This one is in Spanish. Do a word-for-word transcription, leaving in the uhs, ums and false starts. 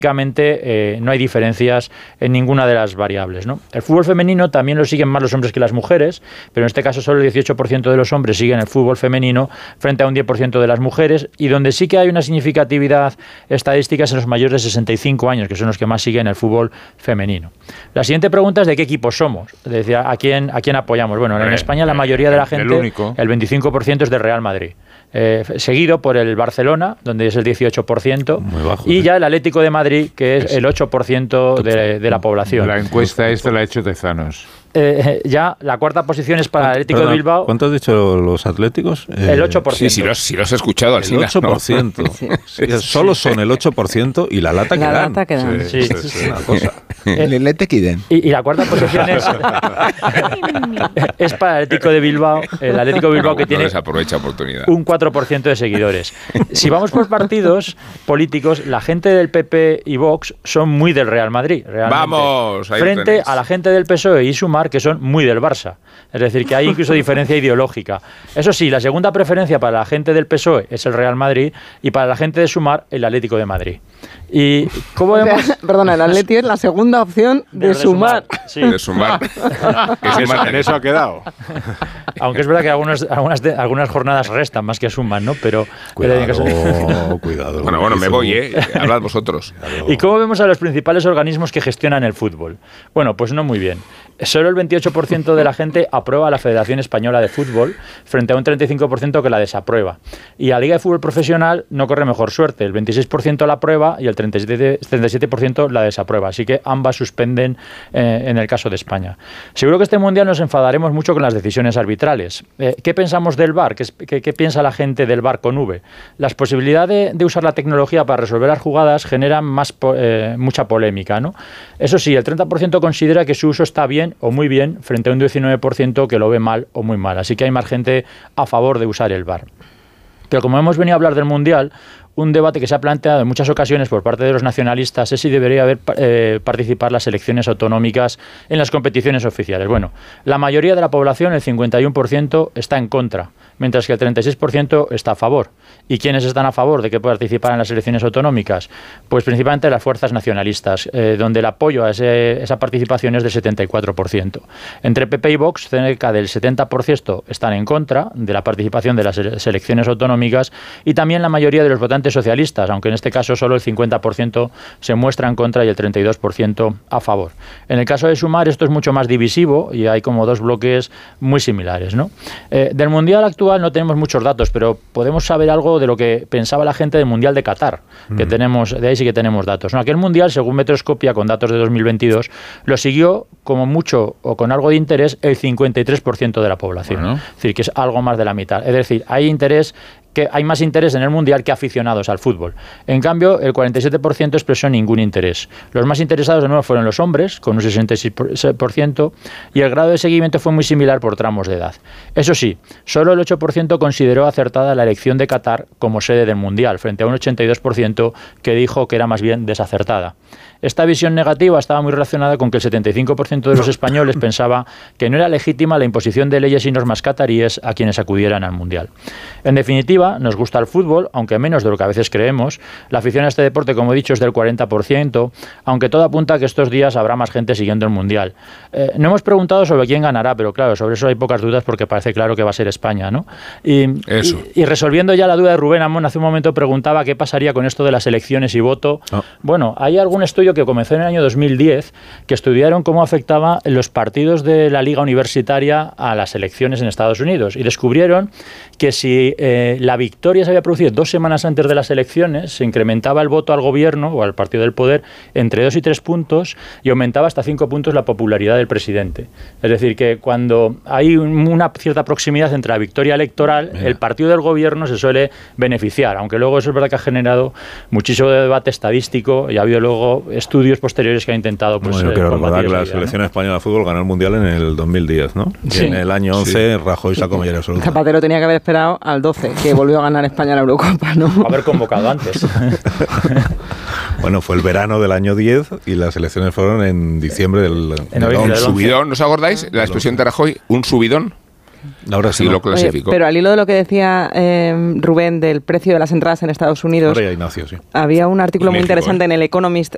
Eh, no hay diferencias en ninguna de las variables, ¿no? El fútbol femenino también lo siguen más los hombres que las mujeres, pero en este caso solo el dieciocho por ciento de los hombres siguen el fútbol femenino frente a un diez por ciento de las mujeres, y donde sí que hay una significatividad estadística es en los mayores de sesenta y cinco años, que son los que más siguen el fútbol femenino. La siguiente pregunta es de qué equipo somos, es decir, ¿a quién, a quién apoyamos? Bueno, en España la mayoría de la gente, el, el veinticinco por ciento es del Real Madrid. Eh, seguido por el Barcelona, donde es el dieciocho por ciento, muy bajo, y ¿sí? ya el Atlético de Madrid, que es, es el ocho por ciento de, de la población. La encuesta esta la ha hecho Tezanos. Eh, ya la cuarta posición es para el Atlético Perdón, de Bilbao. ¿Cuánto has dicho los atléticos? Eh, el ocho por ciento. Sí, sí los, sí los he escuchado. El ocho por ciento. ¿No? Sí. Sí, solo son el ocho por ciento y la lata que la dan. Lata que dan. Sí, sí, sí, sí. Es una cosa. El lete que den. Y, y la cuarta posición es, es para el Atlético de Bilbao. El Atlético de Bilbao, no, que no tiene desaprovecha oportunidad. Un cuatro por ciento de seguidores. Si vamos por partidos políticos, la gente del P P y Vox son muy del Real Madrid. Realmente, Vamos, ahí frente tenéis. a la gente del P S O E y Sumar, que son muy del Barça. Es decir, que hay incluso diferencia ideológica. Eso sí, la segunda preferencia para la gente del P S O E es el Real Madrid y para la gente de Sumar el Atlético de Madrid. Y ¿cómo o vemos? sea, perdona, el Atleti es la segunda opción de, de Sumar. Sumar. Sí. De Sumar. Eso, en eso ha quedado. Aunque es verdad que algunos, algunas, de, algunas jornadas restan más que suman, ¿no? Pero cuidado, caso... cuidado. Bueno, bueno, me voy, ¿eh? Hablad vosotros. ¿Y cómo vemos a los principales organismos que gestionan el fútbol? Bueno, pues no muy bien. Solo el veintiocho por ciento de la gente aprueba a la Federación Española de Fútbol frente a un treinta y cinco por ciento que la desaprueba. Y la Liga de Fútbol Profesional no corre mejor suerte. El veintiséis por ciento la aprueba y el treinta y siete por ciento la desaprueba. Así que ambas suspenden eh, en el caso de España. Seguro que este Mundial nos enfadaremos mucho con las decisiones arbitrales. Eh, ¿Qué pensamos del V A R? ¿Qué, qué, ¿Qué piensa la gente del V A R con V? Las posibilidades de, de usar la tecnología para resolver las jugadas generan más, eh, mucha polémica, ¿no? Eso sí, el treinta por ciento considera que su uso está bien o muy bien frente a un diecinueve por ciento que lo ve mal o muy mal. Así que hay más gente a favor de usar el V A R. Pero como hemos venido a hablar del Mundial, un debate que se ha planteado en muchas ocasiones por parte de los nacionalistas es si debería haber eh, participar las elecciones autonómicas en las competiciones oficiales. Bueno, la mayoría de la población, el cincuenta y uno por ciento, está en contra, mientras que el treinta y seis por ciento está a favor. ¿Y quiénes están a favor de que participar en las elecciones autonómicas? Pues principalmente las fuerzas nacionalistas, eh, donde el apoyo a ese, esa participación es del setenta y cuatro por ciento. Entre P P y Vox, cerca del setenta por ciento están en contra de la participación de las elecciones autonómicas, y también la mayoría de los votantes socialistas, aunque en este caso solo el cincuenta por ciento se muestra en contra y el treinta y dos por ciento a favor. En el caso de Sumar esto es mucho más divisivo y hay como dos bloques muy similares, ¿no? Eh, del Mundial actual no tenemos muchos datos, pero podemos saber algo de lo que pensaba la gente del Mundial de Qatar, que mm. tenemos, de ahí sí que tenemos datos, ¿no? Aquel Mundial, según Metroscopia, con datos de dos mil veintidós, lo siguió como mucho o con algo de interés el cincuenta y tres por ciento de la población. Bueno. Es decir, que es algo más de la mitad. Es decir, hay interés que hay más interés en el Mundial que aficionados al fútbol. En cambio, el cuarenta y siete por ciento expresó ningún interés. Los más interesados de nuevo fueron los hombres, con un sesenta y seis por ciento, y el grado de seguimiento fue muy similar por tramos de edad. Eso sí, solo el ocho por ciento consideró acertada la elección de Qatar como sede del Mundial, frente a un ochenta y dos por ciento que dijo que era más bien desacertada. Esta visión negativa estaba muy relacionada con que el setenta y cinco por ciento de los españoles pensaba que no era legítima la imposición de leyes y normas cataríes a quienes acudieran al Mundial. En definitiva, nos gusta el fútbol, aunque menos de lo que a veces creemos. La afición a este deporte, como he dicho, es del cuarenta por ciento, aunque todo apunta a que estos días habrá más gente siguiendo el Mundial. Eh, no hemos preguntado sobre quién ganará, pero claro, sobre eso hay pocas dudas porque parece claro que va a ser España, ¿no? Y, eso. y, y resolviendo ya la duda de Rubén Amón, hace un momento preguntaba qué pasaría con esto de las elecciones y voto. Oh. Bueno, hay algún estudio que comenzó en el año dos mil diez que estudiaron cómo afectaba los partidos de la liga universitaria a las elecciones en Estados Unidos y descubrieron que si eh, la victoria se había producido dos semanas antes de las elecciones, se incrementaba el voto al gobierno o al partido del poder entre dos y tres puntos y aumentaba hasta cinco puntos la popularidad del presidente. Es decir, que cuando hay una cierta proximidad entre la victoria electoral, Mira. el partido del gobierno se suele beneficiar, aunque luego eso es verdad que ha generado muchísimo debate estadístico y ha habido luego estudios posteriores que han intentado pues, bueno, yo quiero recordar que la idea, selección ¿no? española de fútbol ganó el Mundial en el dos mil diez, ¿no? Sí. Y en el año once sí. Rajoy sacó mayoría absoluta. Zapatero tenía que haber esperado al doce, que volvió a ganar España la Eurocopa, ¿no? Haber convocado antes. Bueno, fue el verano del año diez y las elecciones fueron en diciembre del... En del un subidón, ¿no os acordáis? La expresión de Rajoy, un subidón. Ahora sí no. lo clasificó. Oye, pero al hilo de lo que decía eh, Rubén del precio de las entradas en Estados Unidos, Ahora ya Ignacio, sí. había un artículo México, muy interesante ¿eh? en el Economist